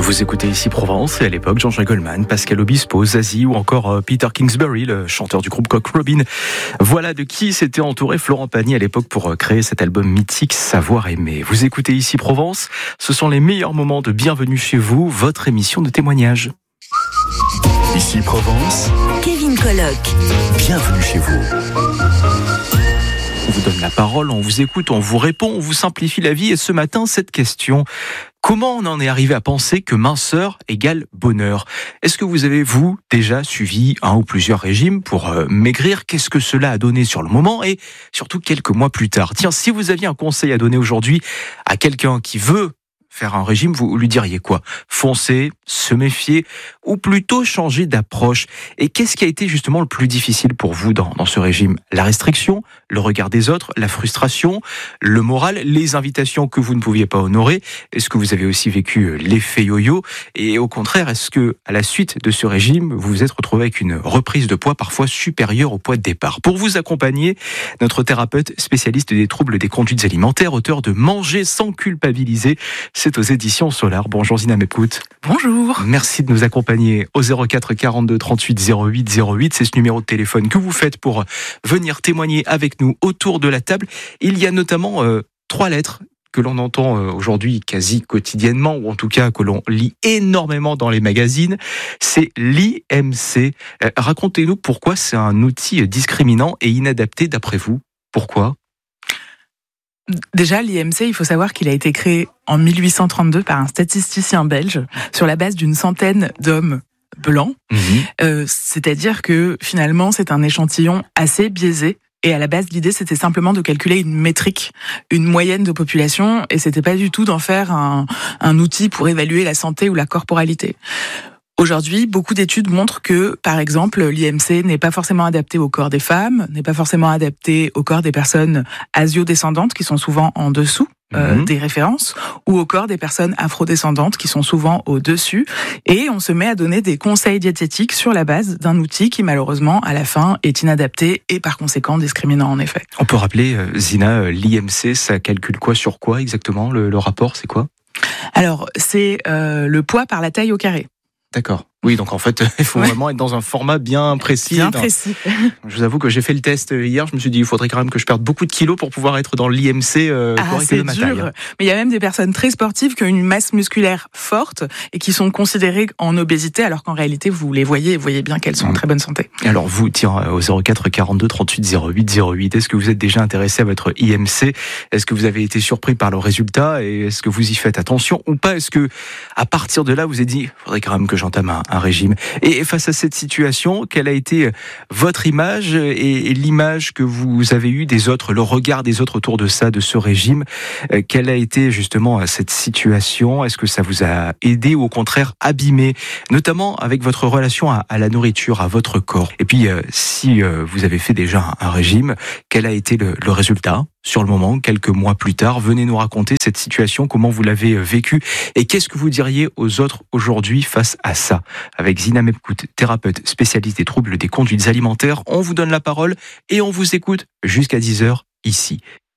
Vous écoutez ici Provence et à l'époque Jean-Jacques Goldman, Pascal Obispo, Zazie ou encore Peter Kingsbury, le chanteur du groupe Cock Robin. Voilà de qui s'était entouré Florent Pagny à l'époque pour créer cet album mythique Savoir aimer. Vous écoutez ici Provence, ce sont les meilleurs moments de Bienvenue chez vous, votre émission de témoignage. Ici Provence, Kevin Colloc. bienvenue chez vous. On vous donne la parole, on vous écoute, on vous répond, on vous simplifie la vie. Et ce matin, cette question: comment on en est arrivé à penser que minceur égale bonheur? Est-ce que vous avez, vous, déjà suivi un ou plusieurs régimes pour maigrir? Qu'est-ce que cela a donné sur le moment et surtout quelques mois plus tard? Tiens, si vous aviez un conseil à donner aujourd'hui à quelqu'un qui veut faire un régime, vous lui diriez quoi? Foncer, se méfier ou plutôt changer d'approche? Et qu'est-ce qui a été justement le plus difficile pour vous dans ce régime? La restriction, le regard des autres, la frustration, le moral, les invitations que vous ne pouviez pas honorer? Est-ce que vous avez aussi vécu l'effet yo-yo? Et au contraire, est-ce que à la suite de ce régime, vous vous êtes retrouvé avec une reprise de poids parfois supérieure au poids de départ? Pour vous accompagner, notre thérapeute spécialiste des troubles des conduites alimentaires, auteur de Manger sans culpabiliser, c'est aux éditions Solar. Bonjour Zina Mepkout. Bonjour. Merci de nous accompagner au 04 42 38 08 08. C'est ce numéro de téléphone que vous faites pour venir témoigner avec nous autour de la table. Il y a notamment 3 lettres que l'on entend aujourd'hui quasi quotidiennement, ou en tout cas que l'on lit énormément dans les magazines. C'est l'IMC. Racontez-nous pourquoi c'est un outil discriminant et inadapté d'après vous. Pourquoi ? Déjà, l'IMC, il faut savoir qu'il a été créé en 1832 par un statisticien belge sur la base d'une centaine d'hommes blancs. C'est-à-dire que finalement, c'est un échantillon assez biaisé. Et à la base, l'idée, c'était simplement de calculer une métrique, une moyenne de population, et c'était pas du tout d'en faire un outil pour évaluer la santé ou la corporalité. Aujourd'hui, beaucoup d'études montrent que, par exemple, l'IMC n'est pas forcément adapté au corps des femmes, n'est pas forcément adapté au corps des personnes asio-descendantes, qui sont souvent en dessous des références, ou au corps des personnes afro-descendantes, qui sont souvent au-dessus. Et on se met à donner des conseils diététiques sur la base d'un outil qui, malheureusement, à la fin, est inadapté et par conséquent discriminant, en effet. On peut rappeler, Zina, l'IMC, ça calcule quoi sur quoi exactement? Le rapport, c'est quoi? Alors, c'est le poids par la taille au carré. D'accord. Oui, donc en fait, il faut vraiment être dans un format bien précis. Bien précis. Je vous avoue que j'ai fait le test hier, je me suis dit, il faudrait quand même que je perde beaucoup de kilos pour pouvoir être dans l'IMC correct de ma taille. Dur. Mais il y a même des personnes très sportives qui ont une masse musculaire forte et qui sont considérées en obésité, alors qu'en réalité, vous les voyez, vous voyez bien qu'elles sont en très bonne santé. Alors vous, tiens, au 04 42 38 08 08, est-ce que vous êtes déjà intéressé à votre IMC? Est-ce que vous avez été surpris par le résultat? Et est-ce que vous y faites attention ou pas? Est-ce que, à partir de là, vous vous êtes dit, il faudrait quand même que j'entame un régime? Et face à cette situation, quelle a été votre image et l'image que vous avez eue des autres, le regard des autres autour de ça, de ce régime? Quelle a été justement cette situation? Est-ce que ça vous a aidé ou au contraire abîmé, notamment avec votre relation à la nourriture, à votre corps? Et puis, si vous avez fait déjà un régime, quel a été le résultat sur le moment, quelques mois plus tard? Venez nous raconter cette situation, comment vous l'avez vécue et qu'est-ce que vous diriez aux autres aujourd'hui face à ça? Avec Zina Mepkout, thérapeute spécialiste des troubles des conduites alimentaires, on vous donne la parole et on vous écoute jusqu'à 10h ici.